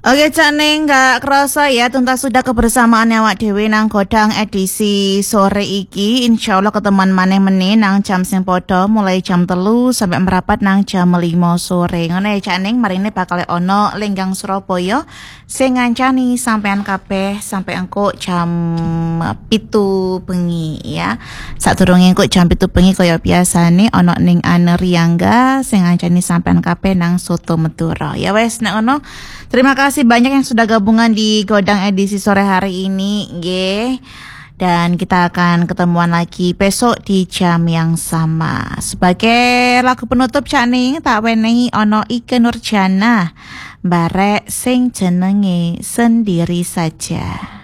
Oke Cak Ning, gak kerasa ya tuntas sudah kebersamaan awak dhewe nang godang edisi sore iki. Insyaallah ketemuan maneh meneh nang jam sing padha mulai jam 3 sampai merapat nang jam 5 sore. Ngono ya Cak Ning, marine bakal ono Lenggang Surabaya sing ngancani sampean kabeh sampai engko jam 7 bengi ya. Sadurunge engko jam 7 bengi kaya biasane ono ning Aneriangga sing ngancani sampean kabeh nang Soto Madura. Ya wes nek ono. Terima kasih banyak yang sudah gabungan di Godang edisi sore hari ini, nggih. Dan kita akan ketemuan lagi besok di jam yang sama. Sebagai lagu penutup Cak Ning, tak wenehi ono Ikke Nurjanah, barek sing jenenge Sendiri Saja.